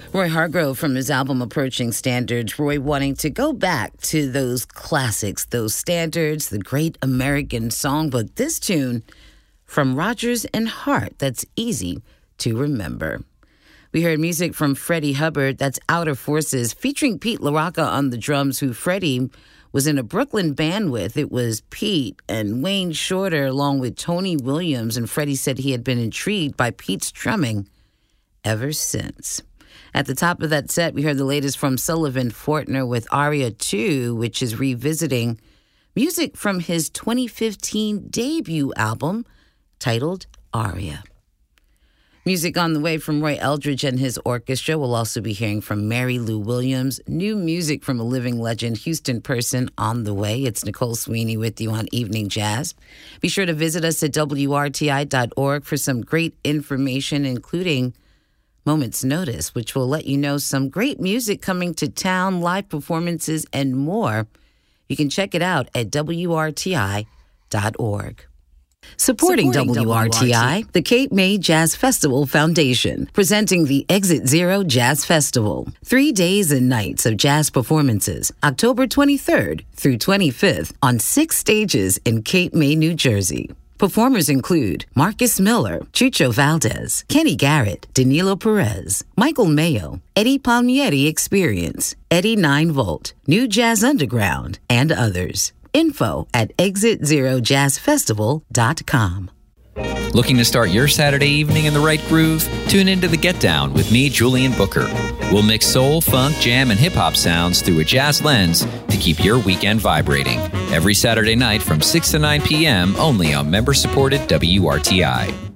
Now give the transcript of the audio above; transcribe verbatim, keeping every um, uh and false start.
Roy Hargrove from his album Approaching Standards. Roy wanting to go back to those classics, those standards, the great American songbook. This tune from Rodgers and Hart that's easy to remember. We heard music from Freddie Hubbard, that's Outer Forces, featuring Pete LaRocca on the drums, who Freddie was in a Brooklyn band with. It was Pete and Wayne Shorter along with Tony Williams, and Freddie said he had been intrigued by Pete's drumming ever since. At the top of that set, we heard the latest from Sullivan Fortner with Aria two, which is revisiting music from his twenty fifteen debut album titled Aria. Music on the way from Roy Eldridge and his orchestra. We'll also be hearing from Mary Lou Williams. New music from a living legend, Houston person, on the way. It's Nicole Sweeney with you on Evening Jazz. Be sure to visit us at W R T I dot org for some great information, including Moment's Notice, which will let you know some great music coming to town, live performances, and more. You can check it out at W R T I dot org. Supporting, Supporting W R T I, W R T, the Cape May Jazz Festival Foundation, presenting the Exit Zero Jazz Festival. Three days and nights of jazz performances, October twenty-third through twenty-fifth, on six stages in Cape May, New Jersey. Performers include Marcus Miller, Chucho Valdez, Kenny Garrett, Danilo Perez, Michael Mayo, Eddie Palmieri Experience, Eddie nine volt, New Jazz Underground, and others. Info at exit zero jazz festival dot com. Looking to start your Saturday evening in the right groove? Tune into The Get Down with me, Julian Booker. We'll mix soul, funk, jam, and hip-hop sounds through a jazz lens to keep your weekend vibrating. Every Saturday night from six to nine p.m. only on member-supported W R T I.